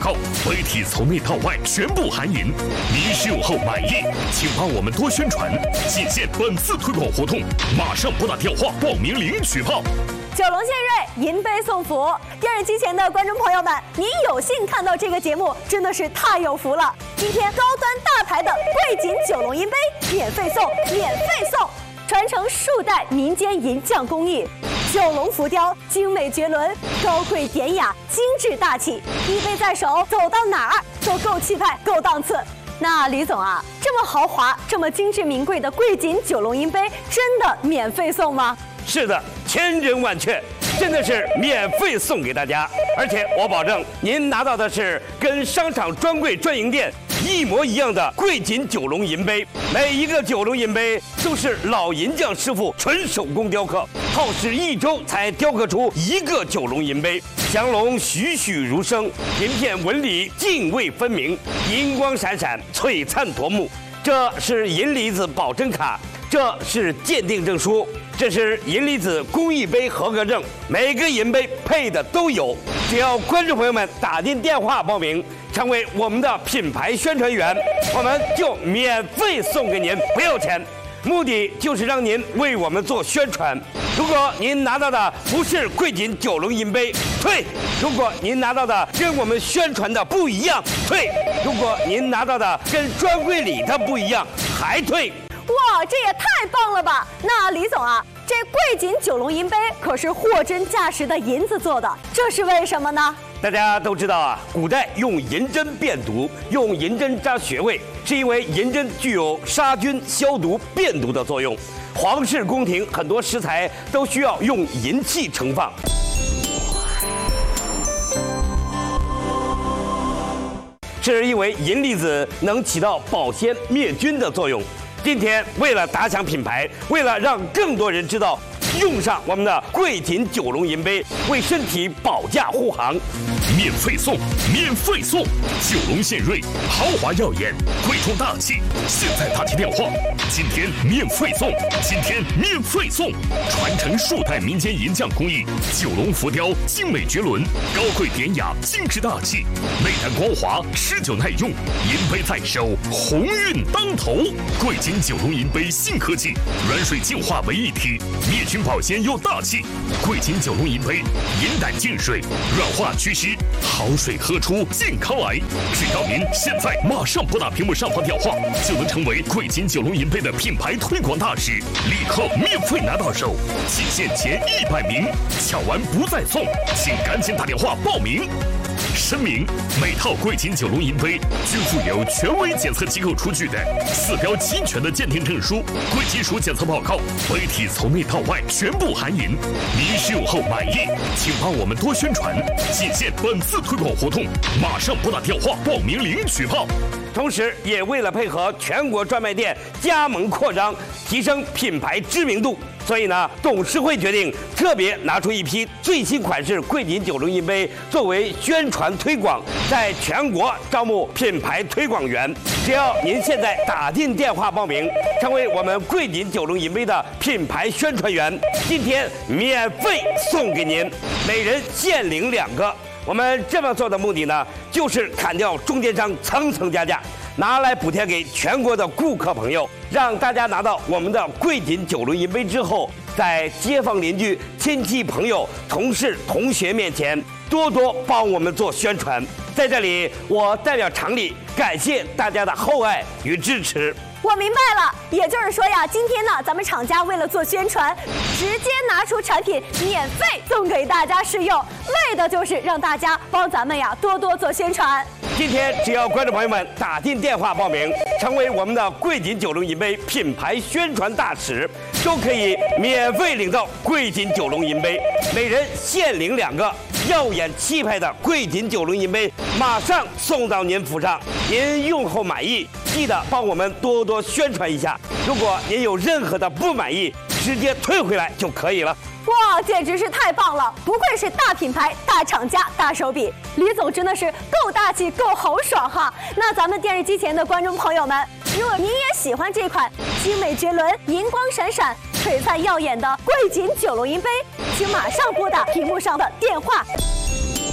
靠，杯体从内到外全部含银。您使用后满意，请帮我们多宣传，仅限本次推广活动，马上拨打电话报名领取炮。 九龙献瑞，银杯送福。电视机前的观众朋友们，您有幸看到这个节目，真的是太有福了。今天高端大牌的贵锦九龙银杯免费送，免费送！传承数代民间银匠工艺，九龙浮雕精美绝伦，高贵典雅，精致大气，一杯在手，走到哪儿都够气派，够档次。那李总啊，这么豪华、这么精致名贵的贵锦九龙银杯，真的免费送吗？ 是的，千真万确，真的是免费送给大家，而且我保证您拿到的是跟商场专柜专营店一模一样的贵锦九龙银杯。每一个九龙银杯都是老银匠师傅纯手工雕刻，耗时1周才雕刻出一个九龙银杯，降龙栩栩如生，银片纹理泾渭分明，银光闪闪，璀璨夺目。这是银离子保真卡，这是鉴定证书，这是银离子工艺杯合格证，每个银杯配的都有。只要观众朋友们打进电话报名，成为我们的品牌宣传员，我们就免费送给您，不要钱。目的就是让您为我们做宣传。如果您拿到的不是贵锦九龙银杯，退；如果您拿到的跟我们宣传的不一样，退；如果您拿到的跟专柜里的不一样，还退。 哇，这也太棒了吧！那李总啊，这贵锦九龙银杯可是货真价实的银子做的，这是为什么呢？ 大家都知道啊，古代用银针辨毒，用银针扎穴位，是因为银针具有杀菌、消毒、辨毒的作用。皇室宫廷很多食材都需要用银器盛放。是因为银离子能起到保鲜灭菌的作用。今天为了打响品牌，为了让更多人知道，用上我们的贵锦九龙银杯，为身体保驾护航。 免费送，免费送！九龙献瑞，豪华耀眼，贵重大气。现在打起电话，今天免费送，今天免费送！传承数代民间银匠工艺，九龙浮雕精美绝伦，高贵典雅，精致大气，内弹光滑，持久耐用。银杯在手，鸿运当头。贵锦九龙银杯新科技，软水净化为一体，灭菌保鲜又大气。贵锦九龙银杯，银胆净水，软化祛湿。好水喝出健康来，只要您现在马上拨打屏幕上方电话，就能成为贵锦九龙银杯的品牌推广大使，立刻免费拿到手，仅限前100名，抢完不再送，请赶紧打电话报名。声明：每套贵锦九龙银杯均附有权威检测机构出具的4标齐全的鉴定证书、贵金属检测报告，杯体从内到外全部含银。您使用后满意，请帮我们多宣传，仅限本次推广活动，马上拨打电话报名领取炮。 同时，也为了配合全国专卖店加盟扩张，提升品牌知名度，所以呢，董事会决定特别拿出一批最新款式贵锦九龙银杯作为宣传推广，在全国招募品牌推广员。只要您现在打进电话报名，成为我们贵锦九龙银杯的品牌宣传员，今天免费送给您，每人限领2个。我们这么做的目的呢，就是砍掉中间商层层加价，拿来补贴给全国的顾客朋友，让大家拿到我们的贵锦九龙银杯之后，在街坊邻居、亲戚朋友、同事同学面前多多帮我们做宣传。在这里，我代表厂里感谢大家的厚爱与支持。 我明白了，也就是说呀，今天呢，咱们厂家为了做宣传，直接拿出产品免费送给大家试用，为的就是让大家帮咱们呀多多做宣传。 今天只要观众朋友们打进电话报名，成为我们的贵锦九龙银杯品牌宣传大使，都可以免费领到贵锦九龙银杯，每人限领2个。耀眼气派的贵锦九龙银杯马上送到您府上，您用后满意，记得帮我们多多宣传一下。如果您有任何的不满意，直接退回来就可以了。 哇，简直是太棒了！不愧是大品牌、大厂家、大手笔，李总真的是够大气、够豪爽哈！那咱们电视机前的观众朋友们，如果您也喜欢这款精美绝伦、银光闪闪、璀璨耀眼的贵锦九龙银杯，请马上拨打屏幕上的电话。